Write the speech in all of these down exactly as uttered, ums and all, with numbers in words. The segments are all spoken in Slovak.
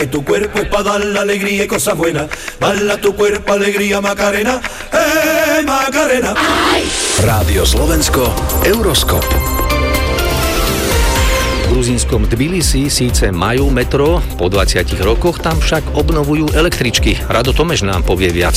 Tu cuerpo es para dar la alegría y cosas buenas. Bala tu cuerpo, alegría, Macarena. Eh, Macarena. Rádio Slovensko, Euroskop. V gruzínskom Tbilisi síce majú metro, po dvadsiatich rokoch tam však obnovujú električky. Rado Tomeš nám povie viac.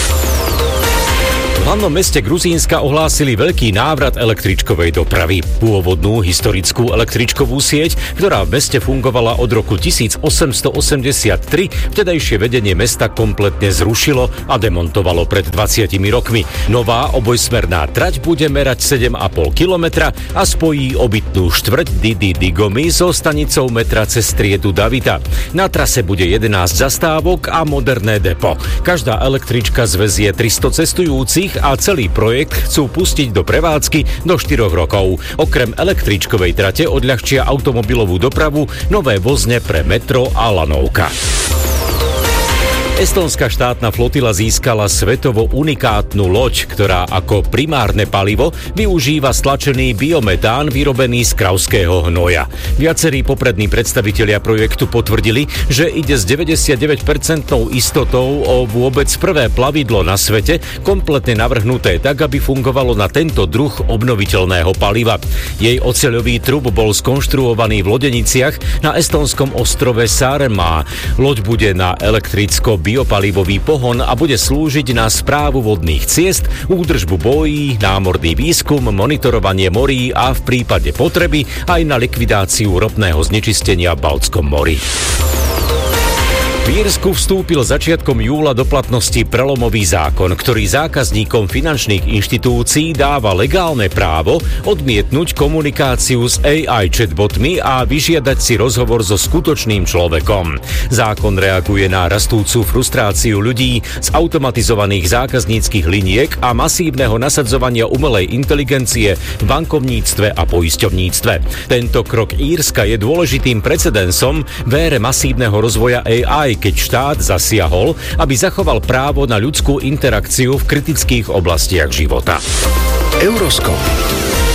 V hlavnom meste Gruzínska ohlásili veľký návrat električkovej dopravy. Pôvodnú historickú električkovú sieť, ktorá v meste fungovala od roku tisícosemstoosemdesiattri, vtedajšie vedenie mesta kompletne zrušilo a demontovalo pred dvadsiatimi rokmi. Nová obojsmerná trať bude merať sedem a pol kilometra a spojí obytnú štvrť Didi Digomy so stanicou metra cez striedu Davida. Na trase bude jedenásť zastávok a moderné depo. Každá električka zvezie tristo cestujúcich a celý projekt chcú pustiť do prevádzky do štyroch rokov. Okrem električkovej trate odľahčia automobilovú dopravu nové vozne pre metro a lanovka. Estonská štátna flotila získala svetovo unikátnu loď, ktorá ako primárne palivo využíva stlačený biometán vyrobený z kravského hnoja. Viacerí poprední predstavitelia projektu potvrdili, že ide s deväťdesiatdeväť percent istotou o vôbec prvé plavidlo na svete, kompletne navrhnuté tak, aby fungovalo na tento druh obnoviteľného paliva. Jej oceľový trub bol skonštruovaný v Lodeniciach na estonskom ostrove Saaremaa. Loď bude na elektricko biopalivový pohon a bude slúžiť na správu vodných ciest, údržbu bojí, námorný výskum, monitorovanie morí a v prípade potreby aj na likvidáciu ropného znečistenia v Baltskom mori. V Írsku vstúpil začiatkom júla do platnosti prelomový zákon, ktorý zákazníkom finančných inštitúcií dáva legálne právo odmietnúť komunikáciu s á í chatbotmi a vyžiadať si rozhovor so skutočným človekom. Zákon reaguje na rastúcu frustráciu ľudí z automatizovaných zákazníckych liniek a masívneho nasadzovania umelej inteligencie v bankovníctve a poisťovníctve. Tento krok Írska je dôležitým precedensom v ére masívneho rozvoja á í, keď štát zasiahol, aby zachoval právo na ľudskú interakciu v kritických oblastiach života. Euroskop.